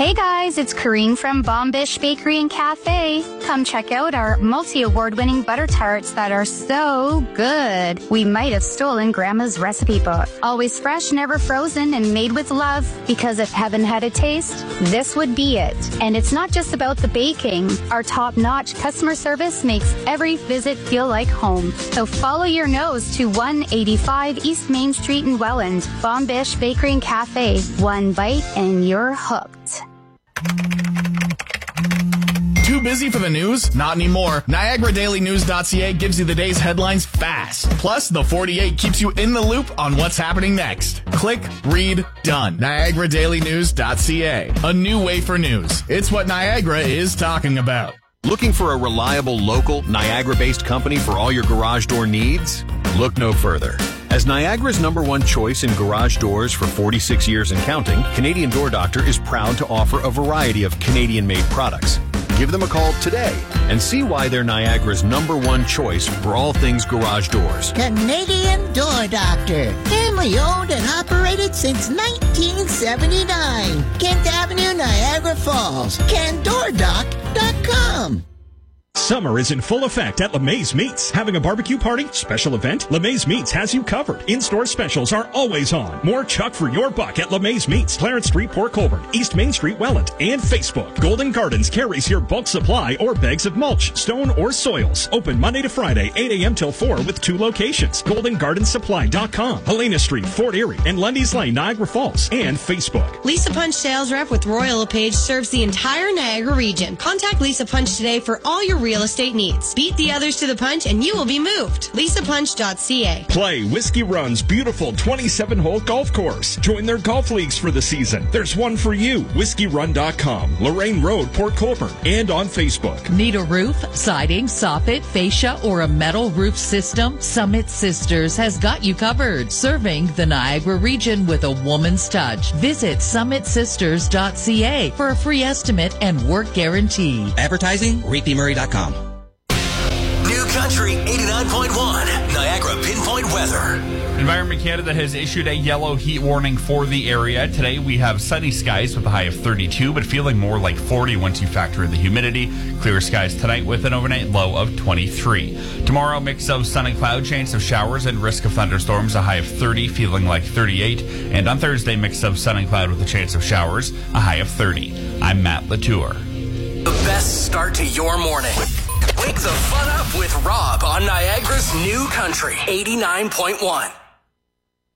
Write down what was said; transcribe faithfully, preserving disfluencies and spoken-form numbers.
Hey guys, it's Kareen from Bombish Bakery and Cafe. Come check out our multi-award-winning butter tarts that are so good. We might have stolen Grandma's recipe book. Always fresh, never frozen, and made with love. Because if heaven had a taste, this would be it. And it's not just about the baking. Our top-notch customer service makes every visit feel like home. So follow your nose to one eighty-five East Main Street in Welland. Bombish Bakery and Cafe. One bite and you're hooked. Too busy for the news? Not anymore. Niagara Daily News dot C A gives you the day's headlines fast. Plus, the forty-eight keeps you in the loop on what's happening next. Click, read, done. Niagara Daily News dot C A. A new way for news. It's what Niagara is talking about. Looking for a reliable, local, Niagara-based company for all your garage door needs? Look no further. As Niagara's number one choice in garage doors for forty-six years and counting, Canadian Door Doctor is proud to offer a variety of Canadian-made products. Give them a call today and see why they're Niagara's number one choice for all things garage doors. Canadian Door Doctor. Family owned and operated since nineteen seventy-nine. Kent Avenue, Niagara Falls. Ken Door Doc dot com. Summer is in full effect at LeMay's Meats. Having a barbecue party? Special event? LeMay's Meats has you covered. In-store specials are always on. More chuck for your buck at LeMay's Meats. Clarence Street, Port Colborne, East Main Street, Welland, and Facebook. Golden Gardens carries your bulk supply or bags of mulch, stone, or soils. Open Monday to Friday, eight a.m. till four with two locations. golden garden supply dot com, Helena Street, Fort Erie, and Lundy's Lane, Niagara Falls, and Facebook. Lisa Punch sales rep with Royal LePage serves the entire Niagara region. Contact Lisa Punch today for all your real estate needs. Beat the others to the punch and you will be moved. lisa punch dot c a. Play Whiskey Run's beautiful twenty-seven hole golf course. Join their golf leagues for the season. There's one for you. whiskey run dot com, Lorraine Road, Port Colborne, and on Facebook. Need a roof, siding, soffit, fascia, or a metal roof system? Summit Sisters has got you covered. Serving the Niagara region with a woman's touch. Visit summit sisters dot c a for a free estimate and work guarantee. Advertising, reed murray dot com. New Country eighty-nine point one, Niagara Pinpoint Weather. Environment Canada has issued a yellow heat warning for the area. Today we have sunny skies with a high of thirty-two, but feeling more like forty once you factor in the humidity. Clear skies tonight with an overnight low of twenty-three. Tomorrow, mix of sun and cloud, chance of showers and risk of thunderstorms, a high of thirty, feeling like thirty-eight. And on Thursday, mix of sun and cloud with a chance of showers, a high of thirty. I'm Matt Latour. The best start to your morning. Wake the fun up with Rob on Niagara's New Country eighty-nine point one.